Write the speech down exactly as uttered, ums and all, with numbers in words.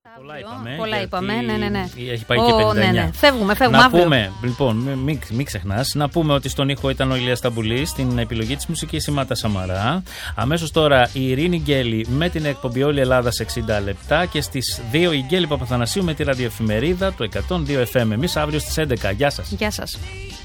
Πολλά είπαμε. Πολλά είπαμε, ναι, ναι, ναι. Έχει πάει και πενήντα εννιά. Ναι, ναι. Φεύγουμε, φεύγουμε. Να αύριο. πούμε, λοιπόν, μην, μην ξεχνάς, να πούμε ότι στον ήχο ήταν ο Ηλίας Ταμπουλής, στην επιλογή της μουσικής η Μάτα Σαμαρά. Αμέσως τώρα η Ειρήνη Γκέλη με την εκπομπή Όλη Ελλάδα σε εξήντα λεπτά και στις δύο η Γκέλη Παπαθανασίου με τη ραδιοεφημερίδα του εκατόν δύο εφ εμ. Εμείς αύριο στις έντεκα. Γεια σας. Γεια σας.